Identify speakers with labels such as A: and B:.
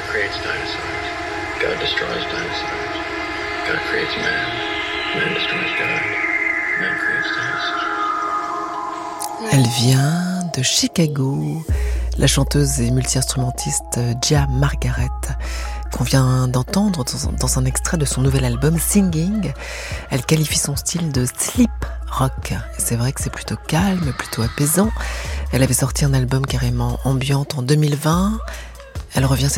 A: creates dinosaurs. God destroys dinosaurs. God creates man. Man destroys God. Man creates dinosaurs.
B: Elle vient de Chicago, la chanteuse et multi-instrumentiste Gia Margaret, qu'on vient d'entendre dans un extrait de son nouvel album Singing. Elle qualifie son style de sleep rock. Et c'est vrai que c'est plutôt calme, plutôt apaisant. Elle avait sorti un album carrément ambiante en 2020. Elle revient cette